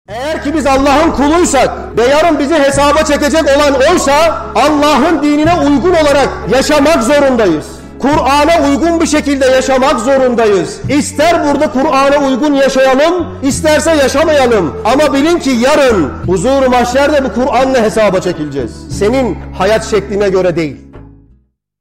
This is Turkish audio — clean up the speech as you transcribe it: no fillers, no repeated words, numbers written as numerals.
Eğer ki biz Allah'ın kuluysak ve yarın bizi hesaba çekecek olan oysa Allah'ın dinine uygun olarak yaşamak zorundayız. Kur'an'a uygun bir şekilde yaşamak zorundayız. İster burada Kur'an'a uygun yaşayalım, isterse yaşamayalım. Ama bilin ki yarın huzur-u mahşerde bu Kur'an'la hesaba çekileceğiz. Senin hayat şekline göre değil.